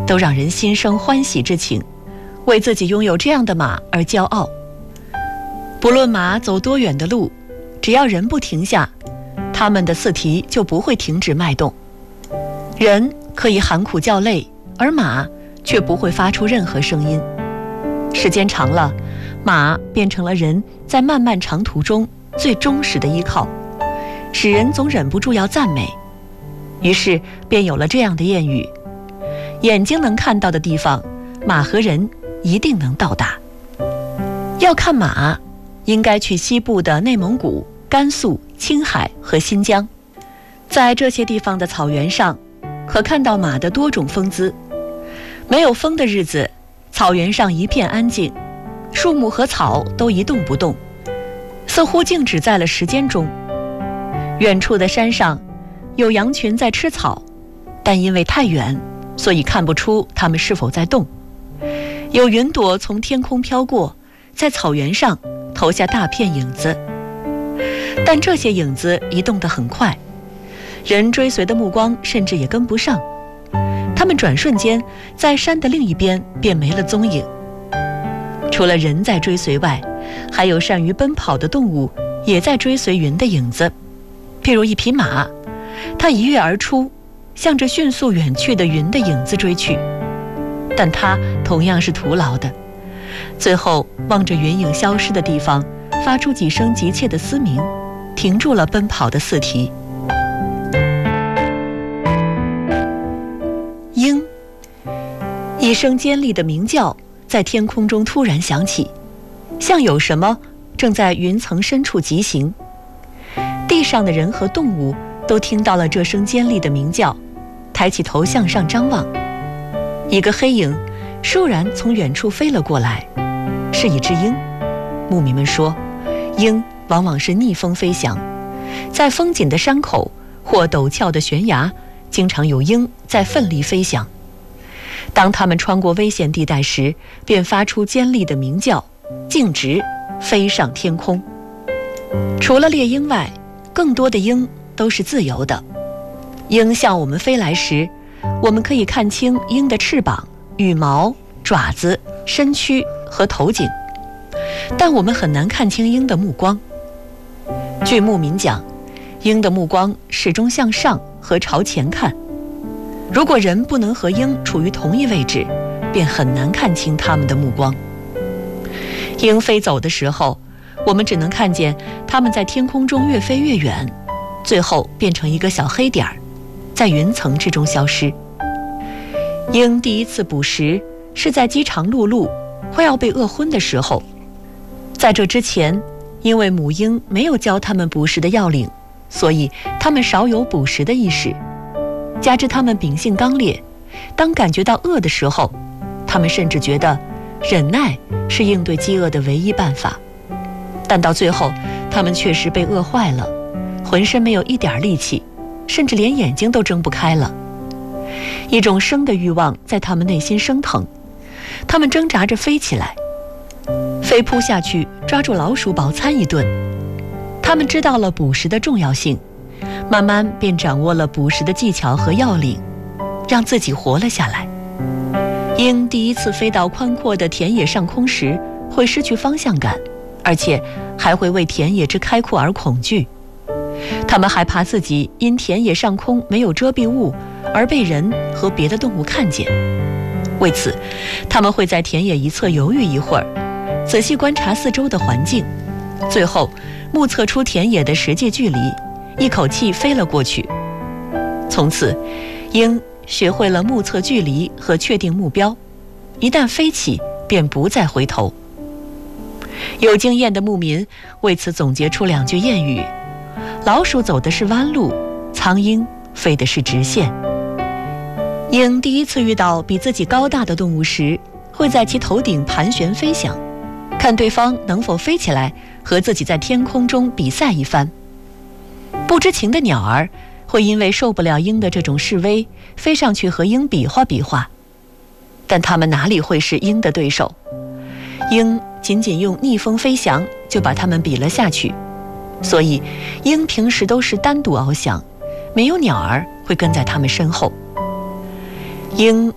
都让人心生欢喜之情，为自己拥有这样的马而骄傲。不论马走多远的路，只要人不停下，它们的四蹄就不会停止脉动。人可以喊苦叫累，而马却不会发出任何声音。时间长了，马变成了人在漫漫长途中最忠实的依靠，使人总忍不住要赞美。于是便有了这样的谚语：眼睛能看到的地方，马和人一定能到达。要看马，应该去西部的内蒙古、甘肃、青海和新疆。在这些地方的草原上，可看到马的多种风姿。没有风的日子，草原上一片安静，树木和草都一动不动，似乎静止在了时间中。远处的山上有羊群在吃草，但因为太远，所以看不出它们是否在动。有云朵从天空飘过，在草原上投下大片影子，但这些影子移动得很快，人追随的目光甚至也跟不上。他们转瞬间在山的另一边便没了踪影。除了人在追随外，还有善于奔跑的动物也在追随云的影子。譬如一匹马，它一跃而出，向着迅速远去的云的影子追去，但它同样是徒劳的，最后望着云影消失的地方，发出几声急切的嘶鸣，停住了奔跑的四蹄。鹰，一声尖利的鸣叫在天空中突然响起，像有什么正在云层深处疾行。地上的人和动物都听到了这声尖利的鸣叫，抬起头向上张望。一个黑影倏然从远处飞了过来，是一只鹰。牧民们说，鹰往往是逆风飞翔，在风紧的山口或陡峭的悬崖，经常有鹰在奋力飞翔。当它们穿过危险地带时，便发出尖利的鸣叫，径直飞上天空。除了猎鹰外，更多的鹰都是自由的。鹰向我们飞来时，我们可以看清鹰的翅膀、羽毛、爪子、身躯和头颈，但我们很难看清鹰的目光。据牧民讲，鹰的目光始终向上和朝前看。如果人不能和鹰处于同一位置，便很难看清它们的目光。鹰飞走的时候，我们只能看见它们在天空中越飞越远，最后变成一个小黑点儿，在云层之中消失。鹰第一次捕食是在饥肠辘辘快要被饿昏的时候。在这之前，因为母鹰没有教它们捕食的要领，所以它们少有捕食的意识。加之它们秉性刚烈，当感觉到饿的时候，它们甚至觉得忍耐是应对饥饿的唯一办法。但到最后，它们确实被饿坏了，浑身没有一点力气，甚至连眼睛都睁不开了。一种生的欲望在它们内心升腾，它们挣扎着飞起来，飞扑下去抓住老鼠饱餐一顿。它们知道了捕食的重要性，慢慢便掌握了捕食的技巧和要领，让自己活了下来。鹰第一次飞到宽阔的田野上空时，会失去方向感，而且还会为田野之开阔而恐惧。它们害怕自己因田野上空没有遮蔽物而被人和别的动物看见，为此它们会在田野一侧犹豫一会儿，仔细观察四周的环境，最后目测出田野的实际距离，一口气飞了过去。从此，鹰学会了目测距离和确定目标，一旦飞起便不再回头。有经验的牧民为此总结出两句谚语：老鼠走的是弯路，苍鹰飞的是直线。鹰第一次遇到比自己高大的动物时，会在其头顶盘旋飞翔，看对方能否飞起来，和自己在天空中比赛一番。不知情的鸟儿会因为受不了鹰的这种示威，飞上去和鹰比划比划，但它们哪里会是鹰的对手？鹰仅仅用逆风飞翔就把它们比了下去，所以鹰平时都是单独翱翔，没有鸟儿会跟在它们身后。鹰